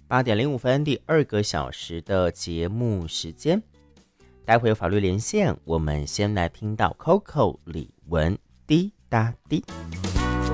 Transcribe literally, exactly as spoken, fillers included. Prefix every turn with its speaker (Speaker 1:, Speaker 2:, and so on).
Speaker 1: 八点零五分，第二个小时的节目时间。待会有法律连线，我们先来听到 Coco 李玟滴答滴。